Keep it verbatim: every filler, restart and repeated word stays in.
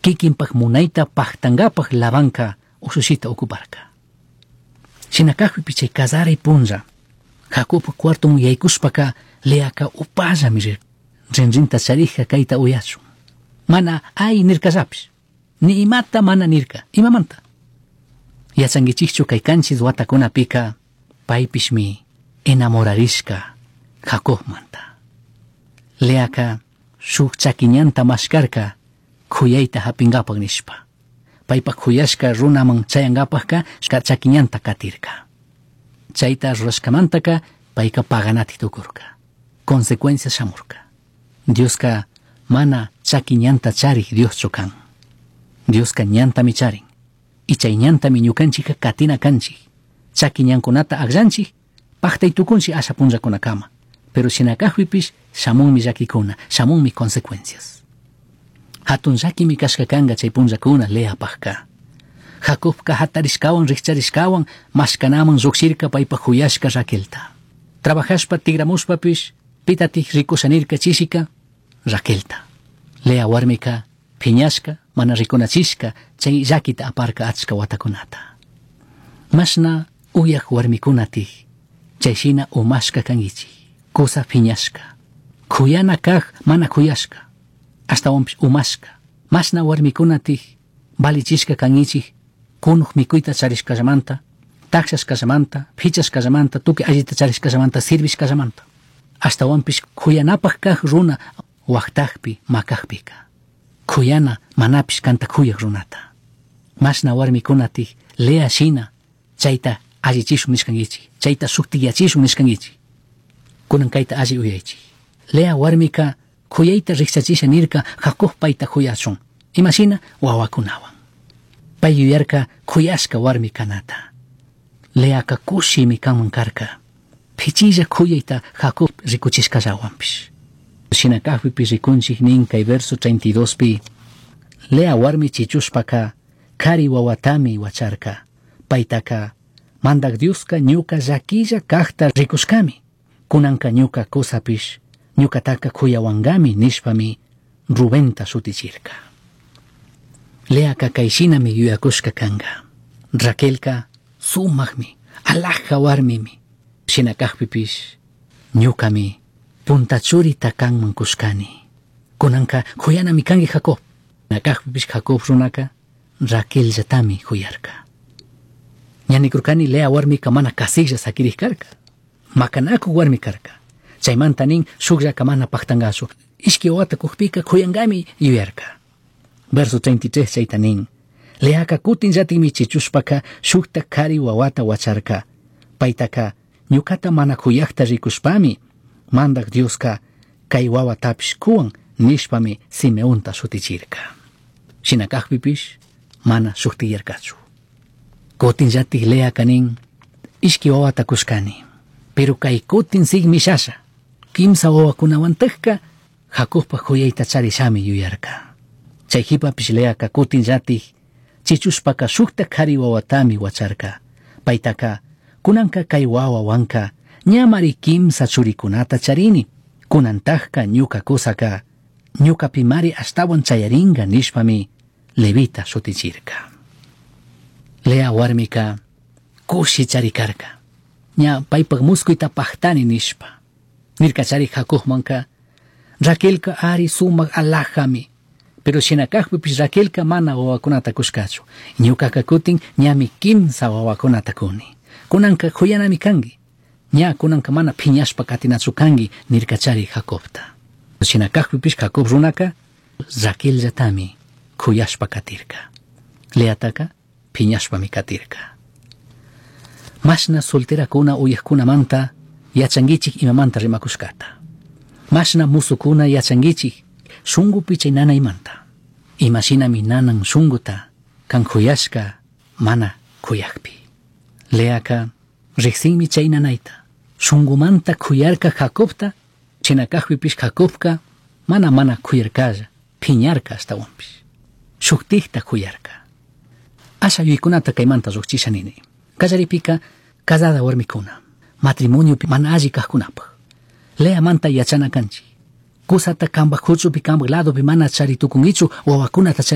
kikinpaq munayta paqtangapaq lavanka usushita ocuparka. Shinakaqpipi chay kasaray punlla Jacobpa cuartomun yaykushpaka Leaka upallami rinrinta charikka kayta uyachun. Mana ay nirkallapish, ni imata mana nirka, imamanta. Yachankichikchu kay kanchis watakunapika paypishmi enamorarishka Jacobmanta. Leaka shuk chakiñanta mashkarka khuyayta hapingapak nishpa. Paypak khuyashka runaman chayangapakka chakiñanta katirka. Chayta rurashkamantaka payka paganati tukurka. Consecuencia shamurka. Dioska mana chakiñanta charik Dios chokan. Dioska ñantami charin. Y chay ñantami ñukanchika katina kanchik. Chakiñankunata agranchik paktay tukunchi asha punllakunakama. Pero shinakaqpipish shamunmi llakikuna, shamunmi consecuencias. Hatun llakimi kashka kanga chay punllakuna Leapakka. Jacobka hatarishkawan rikcharishkawan mashkanaman lluqshirka paypa huyashka Raquelta. Trabajashpa tigramushpapish pitatik rikushanirka chishika Raquelta. Lea warmika piñashka mana rikunachishka chay llakita aparka achka watakunata. Mashna uyak warmikunatik chayshina umashka kangichi. Kusa piñashka. Kuyana kaq mana kuyashka. Hasta umashka. Mashna warmikunatik balichishka kangichi. Kunuk mikuyta charishkallamanta, taksashkallamanta, phichashkallamanta, tuki allita charishkallamanta, sirvishkallamanta. Hasta wampish kuyanapaq kaq runa waqtaqpi makaqpika. Kuyana manapish kanta kuyak runata. Mashna warmikunatik Lea shina chayta allichishun nishkangichi, chayta suktiyachishun nishkangichi. Kunan kayta alli uyaychi. Lea warmika kuyayta rikchachisha nirka Jacob payta kuyachun. Imashina wawakunawan. Pay yuyarka kuyashka warmi kanata. Leaka kushimi kanman karka. Pichilla kuyayta Jacob rikuchishkallawanpish. Shinakaqpipi rikunchik nin kay verso treinta y dos pi. Lea warmi chichushpaka kari wawatami wacharka. Paytaka mandak Dioska ñuka llakilla kaqta rikushkami. Kunanka ñuka kusapish ñukataka kuyawangami nishpami Rubenta sutichirka. Leaka kayshinami yuyakushka kanga. Raquelka sumaqmi, alaqa warmimi. Shinakaqpipish ñukami puntachurita kanman kushkani. Kunanka kuyanami kangi Jacob. Nakaqpipish Jacob runaka Raquelllatami kuyarka. Ñanikurkani Lea warmika mana kasilla sakirij karka. Makanaku warmi karka. Chaymanta nin shukllaka mana paqtangasu. Ishki wata kukpika kuyangami yuyarka. Verso treinta y tres chaytanin. Leaka kutin llatinmi chichushpaka shukta kari wawata wacharka. Paytaka ñukata mana kuyakta rikushpami mandak Dioska kay wawatapish kuwan nishpami Simeonta sutichirka. Shinakaqpipish mana suktiyarkachu. Kutin llatik Leaka nin ishki wawata kushkani. Pero kay kutin sigmishasha. Kimsa wawakunawantajka Jacobpa kuyayta charishami yuyarka. Chay hipapish Leaka kutin llatik chichushpaka shukta kari wawatami wacharka. Paytaka kunanka kay wawawanka ñamari kimsa churikunata charini. Kunantajka ñuka kusaka ñuka pimari astawan chayaringa nishpami Levita sutichirka. Lea warmika kushi charikarka. Ña paypak muskuyta paktani nishpa. Nirka charik Jacobmanka Raquelka ari sumak alajami. Pero shinakaqpipish Raquelka mana wawakunata kushkachu. Ñukaka kutin ñami kimsa wawakunata kuni. Kunanka kuyanami kangi. Ña kunanka mana piñashpa katinachu kangi nirka charik Jacobta. Shinakaqpipish Jacob runaka Raquellatami kuyashpa katirka. Leataka piñashpami katirka. Mashna solterakuna uyaqkunamanta yachangichik imamanta rimakushkata. Mashna musukuna yachangichik shungupi chay nanaymanta. Imashinami nanan shunguta kan kuyashka mana kuyakpi. Leaka riqsinmi chay nanayta. Shungumanta kuyarka Jacobta, chinakaqpipish Jacobka mana mana kuyarkalla, piñarka astawanpish. Shuktikta kuyarka. Asha yuykunata kaymanta lluqchisha nini. Kallaripika casada warmikuna. Matrimonio mana alli kaqkunapaq. Lea manta yachana kanchi. Kusata kambaq huchupi kambaq ladopi mana charitukungichu wawakunata